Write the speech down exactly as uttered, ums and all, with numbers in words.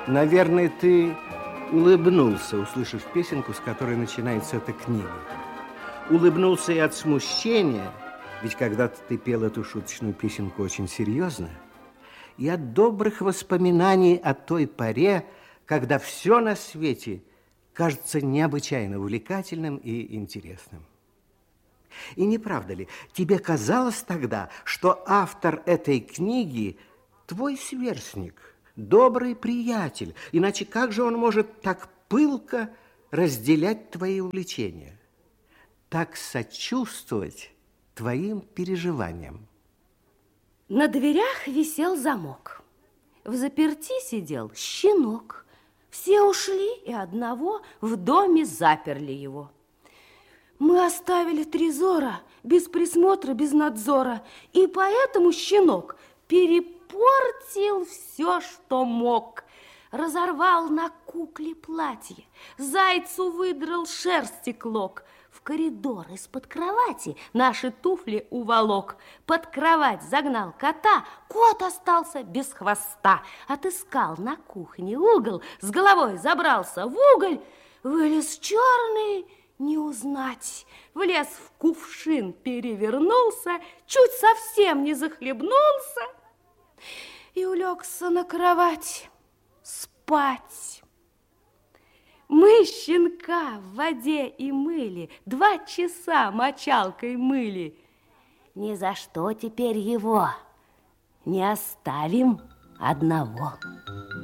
Наверное, ты улыбнулся, услышав песенку, с которой начинается эта книга. Улыбнулся и от смущения, ведь когда-то ты пел эту шуточную песенку очень серьезно, и от добрых воспоминаний о той поре, когда все на свете кажется необычайно увлекательным и интересным. И не правда ли, тебе казалось тогда, что автор этой книги твой сверстник, добрый приятель, иначе как же он может так пылко разделять твои увлечения, так сочувствовать твоим переживаниям? На дверях висел замок. В заперти сидел щенок. Все ушли, и одного в доме заперли его. Мы оставили Трезора без присмотра, без надзора, и поэтому щенок перепортил все, что мог. Разорвал на кукле платье, зайцу выдрал шерсти клок, в коридор из-под кровати наши туфли уволок, под кровать загнал кота, кот остался без хвоста, отыскал на кухне угол, с головой забрался в уголь, вылез черный, не узнать, влез в кувшин, перевернулся, чуть совсем не захлебнулся и улегся на кровать спать. Мы щенка в воде и мыли, два часа мочалкой мыли. Ни за что теперь его не оставим одного.